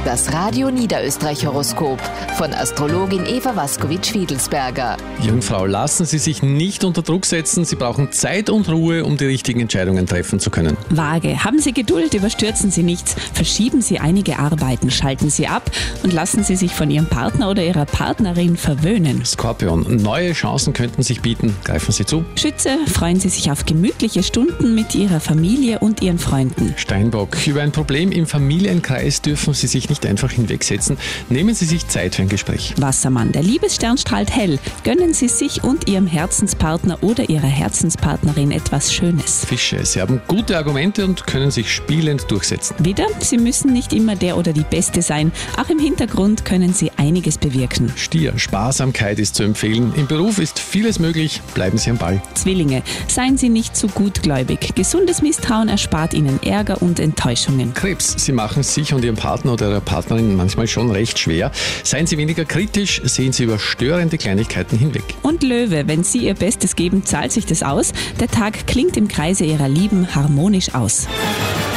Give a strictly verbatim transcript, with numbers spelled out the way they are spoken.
Das Radio Niederösterreich-Horoskop von Astrologin Eva Waskowitsch-Fiedelsberger. Jungfrau, lassen Sie sich nicht unter Druck setzen. Sie brauchen Zeit und Ruhe, um die richtigen Entscheidungen treffen zu können. Waage, haben Sie Geduld, überstürzen Sie nichts. Verschieben Sie einige Arbeiten, schalten Sie ab und lassen Sie sich von Ihrem Partner oder Ihrer Partnerin verwöhnen. Skorpion, neue Chancen könnten sich bieten. Greifen Sie zu. Schütze, freuen Sie sich auf gemütliche Stunden mit Ihrer Familie und Ihren Freunden. Steinbock, über ein Problem im Familienkreis dürfen Sie sich nicht einfach hinwegsetzen. Nehmen Sie sich Zeit für ein Gespräch. Wassermann, der Liebesstern strahlt hell. Gönnen Sie sich und Ihrem Herzenspartner oder Ihrer Herzenspartnerin etwas Schönes. Fische, Sie haben gute Argumente und können sich spielend durchsetzen. Widder, Sie müssen nicht immer der oder die Beste sein. Auch im Hintergrund können Sie einiges bewirken. Stier, Sparsamkeit ist zu empfehlen. Im Beruf ist vieles möglich. Bleiben Sie am Ball. Zwillinge, seien Sie nicht zu gutgläubig. Gesundes Misstrauen erspart Ihnen Ärger und Enttäuschungen. Krebs, Sie machen sich und Ihrem Partner oder Ihrer Partnerin manchmal schon recht schwer. Seien Sie weniger kritisch, sehen Sie über störende Kleinigkeiten hinweg. Und Löwe, wenn Sie Ihr Bestes geben, zahlt sich das aus. Der Tag klingt im Kreise Ihrer Lieben harmonisch aus.